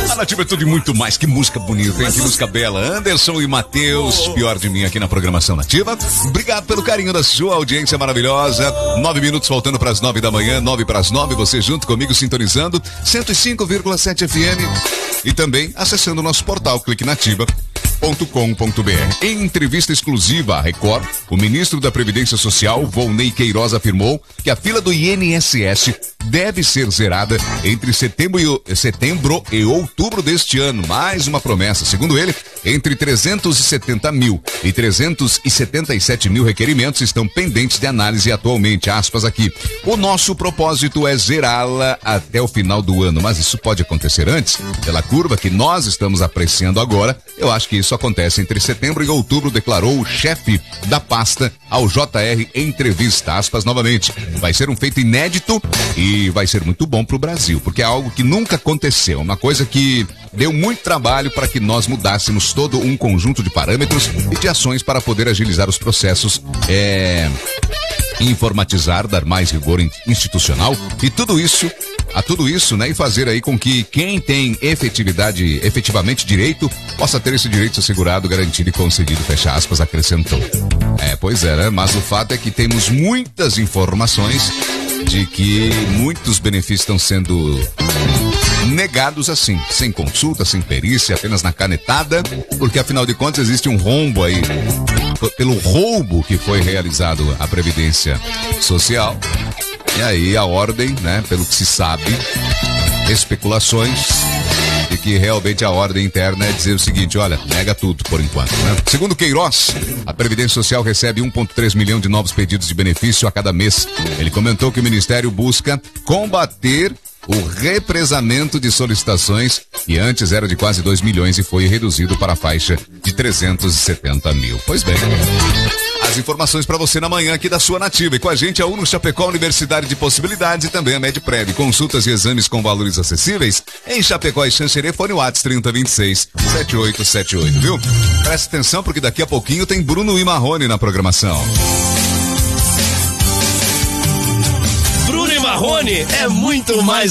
A Nativa é tudo e muito mais. Que música bonita, hein? Que música bela. Anderson e Matheus, pior de mim aqui na programação Nativa. Obrigado pelo carinho da sua audiência maravilhosa. 9 minutos faltando para as 9 da manhã, 9 para as 9. Você junto comigo sintonizando 105,7 FM e também acessando o nosso portal Clique Nativa.com.br. Em entrevista exclusiva à Record, o ministro da Previdência Social, Volney Queiroz, afirmou que a fila do INSS deve ser zerada entre setembro e outubro deste ano. Mais uma promessa. Segundo ele, entre 370 mil e 377 mil requerimentos estão pendentes de análise atualmente. Aspas aqui. O nosso propósito é zerá-la até o final do ano, mas isso pode acontecer antes. Pela curva que nós estamos apreciando agora, eu acho que isso acontece entre setembro e outubro, declarou o chefe da pasta ao JR em entrevista. Aspas novamente. Vai ser um feito inédito e vai ser muito bom para o Brasil, porque é algo que nunca aconteceu, uma coisa que deu muito trabalho para que nós mudássemos todo um conjunto de parâmetros e de ações para poder agilizar os processos, informatizar, dar mais rigor institucional e tudo isso, né, e fazer aí com que quem tem efetivamente direito, possa ter esse direito assegurado, garantido e concedido, fecha aspas, acrescentou. Pois é, né? Mas o fato é que temos muitas informações de que muitos benefícios estão sendo negados assim, sem consulta, sem perícia, apenas na canetada, porque afinal de contas existe um rombo aí, pelo roubo que foi realizado a Previdência Social. E aí a ordem, né, pelo que se sabe, especulações de que realmente a ordem interna é dizer o seguinte, olha, nega tudo por enquanto, né? Segundo Queiroz, a Previdência Social recebe 1,3 milhão de novos pedidos de benefício a cada mês. Ele comentou que o Ministério busca combater o represamento de solicitações, que antes era de quase 2 milhões e foi reduzido para a faixa de 370 mil. Pois bem, as informações para você na manhã aqui da sua Nativa. E com a gente a Uno Chapecó, Universidade de Possibilidades, e também a MedPrev. Consultas e exames com valores acessíveis em Chapecó e Xanxerê. Fone WhatsApp 3026-7878, viu? Presta atenção porque daqui a pouquinho tem Bruno e Marrone na programação. Bruno e Marrone é muito mais